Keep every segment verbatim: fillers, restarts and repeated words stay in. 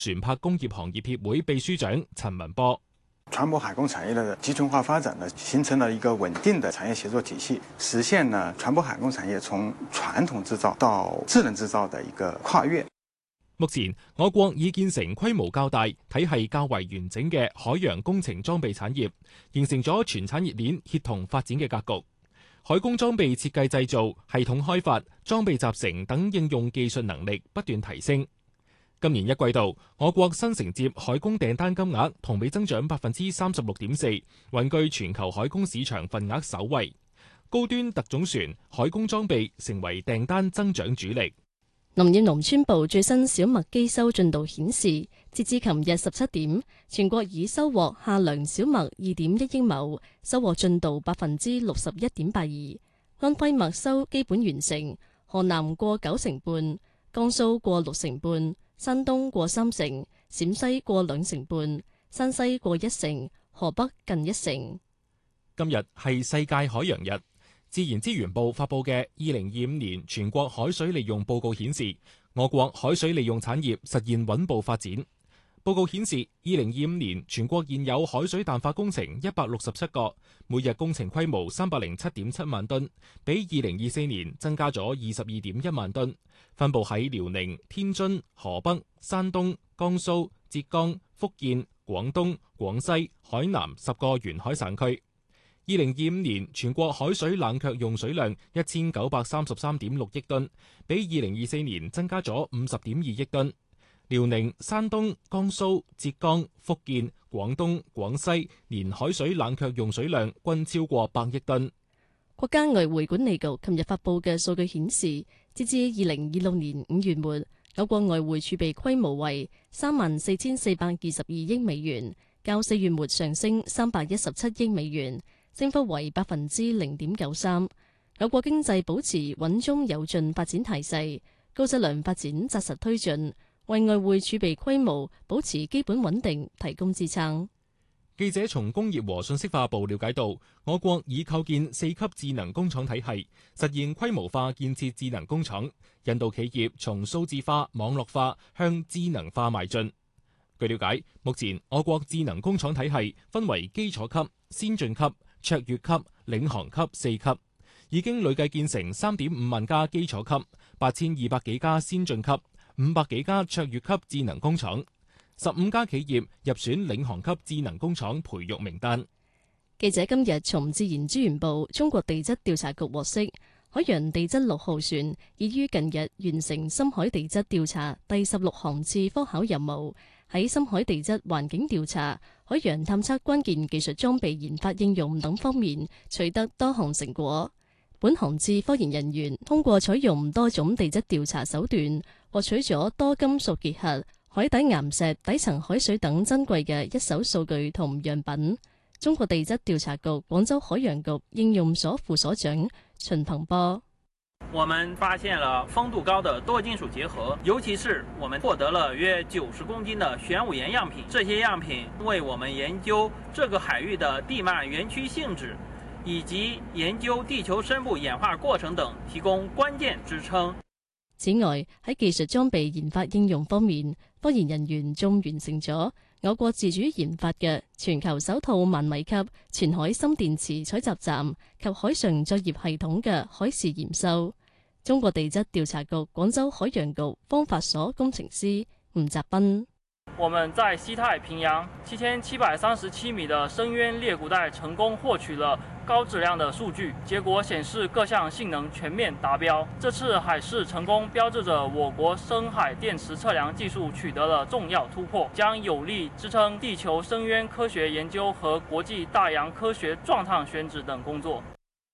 船舶工業行業協會秘書長陳文波。 船舶海工產業的集群化發展呢，形成了一個穩定的產業協作體系，實現呢船舶海工產業從傳統製造到智能製造的一個跨越。 目前，我國已建成規模較大、體系較為完整嘅海洋工程裝備產業，形成咗全產業鏈協同發展嘅格局。海工裝備設計製造、系統開發、裝備集成等應用技術能力不斷提升。今年一季度，我國新承接海工訂單金額同比增長百分之三十六點四，穩居全球海工市場份額首位。高端特種船、海工裝備成為訂單增長主力。 林業農村部最新小麥機收進度顯示，截至琴日十七點，全國已收穫夏糧小麥二點一億畝，收穫進度百分之六十一點八二。安徽麥收基本完成，河南過九成半，江蘇過六成半，山東過三成，陝西過兩成半，山西過一成，河北近一成。 今日係世界海洋日。自然資源部發佈嘅二零二五年全國海水利用報告顯示，我國海水利用產業實現穩步發展。報告顯示，二零二五年全國現有海水淡化工程一百六十七個，每日工程規模三百零七點七萬噸，比二零二四年增加咗二十二點一萬噸，分佈喺遼寧、天津、河北、山東、江蘇、浙江、福建、廣東、廣西、海南十個沿海省區。二零二五年全國海水冷卻用水量一千九百三十三點六億噸，比二零二四年增加咗五十點二億噸。遼寧、山東、江蘇、浙江、福建、廣東、廣西年海水冷卻用水量均超過百億噸。 國家外匯管理局琴日發佈嘅數據顯示，截至二零二六年五月末，我國外匯儲備規模為三萬四千四百二十二億美元，較四月末上升三百一十七億美元。升幅為百分之零點九三，我國經濟保持穩中有進發展態勢，高質量發展紮實推進，為外匯儲備規模保持基本穩定提供支撐。 記者從工業和信息化部了解到，我國已構建四級智能工廠體系，實現規模化建設智能工廠，引導企業從數字化、網絡化向智能化邁進。據了解，目前我國智能工廠體系分為基礎級、先進級、卓越級、領航級四級，已經累計建成三點五萬家基礎級、八千二百幾家先進級、五百幾家卓越級智能工廠，十五家企業入選領航級智能工廠培育名單。 記者今日從自然資源部中國地質調查局獲悉，海洋地質六號船已於近日完成深海地質調查第十六航次科考任務，喺深海地質環境調查、海洋探測關鍵技術裝備研發應用等方面取得多項成果。本航次科研人員通過採用多種地質調查手段，獲取咗多金屬結核、海底岩石、底層海水等珍貴嘅一手數據同樣品。中國地質調查局廣州海洋局應用所副所長秦鵬波： 我們發現了豐度高的多金屬結合，尤其是我們獲得了約九十公斤的玄武岩樣品。這些樣品為我們研究這個海域的地幔園區性質，以及研究地球深部演化過程等提供關鍵支撐。 此外，喺技術裝備研發應用方面，科研人員仲完成咗我國自主研發嘅全球首套萬米級全海深電池採集站及海上作業系統嘅海試驗收。中國地質調查局廣州海洋局方法所工程師吳澤斌： 我們在西太平洋七千七百三十七米的深淵裂谷帶成功獲取了高質量的數據，結果顯示各項性能全面達標。這次海試成功標誌着我國深海電池測量技術取得了重要突破，將有力支撐地球深淵科學研究和國際大洋科學鑽探選址等工作。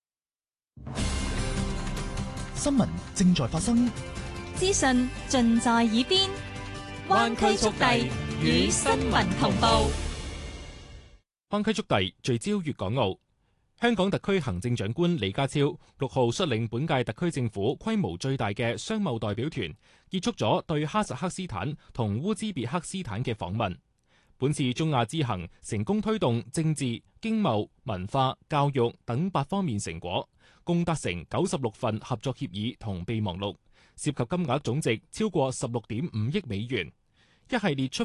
新聞正在發生， 資訊盡在耳邊，灣區速遞與新聞同步。 灣區速遞聚焦粵港澳。香港特區行政長官李家超六號率領本屆特區政府規模最大嘅商貿代表團，結束咗對哈薩克斯坦同烏茲別克斯坦嘅訪問。本次中亞之行成功推動政治、經貿、文化、教育等八方面成果，共達成九十六份合作協議同備忘錄，涉及金額總值超過十六點五億美元。 一系列出